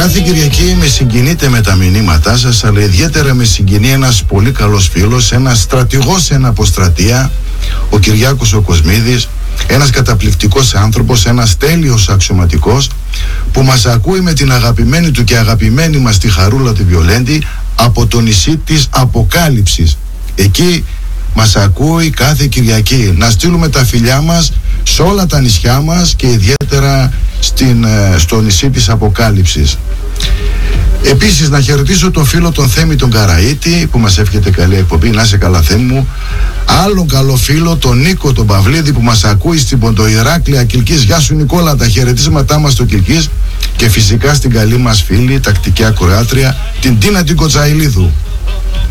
Κάθε Κυριακή με συγκινείτε με τα μηνύματά σας, αλλά ιδιαίτερα με συγκινεί ένας πολύ καλός φίλος, ένας στρατηγός σε αποστρατεία, ο Κυριάκος ο Κοσμίδης, ένας καταπληκτικός άνθρωπος, ένας τέλειος αξιωματικός, που μας ακούει με την αγαπημένη του και αγαπημένη μας τη Χαρούλα τη Βιολέντη από το νησί της Αποκάλυψης. Εκεί μας ακούει κάθε Κυριακή. Να στείλουμε τα φιλιά μας σε όλα τα νησιά μας και ιδιαίτερα στο νησί της Αποκάλυψης. Επίσης να χαιρετήσω τον φίλο τον Θέμη τον Καραΐτη που μας εύχεται καλή εκπομπή. Να είσαι καλά, Θέμη μου. Άλλον καλό φίλο τον Νίκο τον Παυλίδη που μας ακούει στην Ποντοϊράκλεια Κιλκής. Γεια σου Νικόλα, τα χαιρετίσματά μας στο Κιλκής. Και φυσικά στην καλή μας φίλη τακτική ακροάτρια την Τίνα την Κοτσαηλίδου.